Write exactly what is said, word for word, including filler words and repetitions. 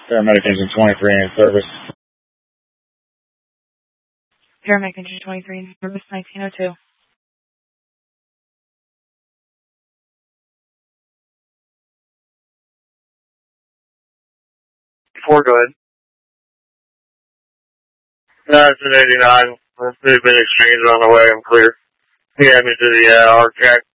Paramedic Engine twenty-three in service. Paramedic Engine twenty-three in service, nineteen oh two. Four, go ahead. No, it's an eighty-nine. They've been exchanged on the way. I'm clear. He had me to the uh, R C A C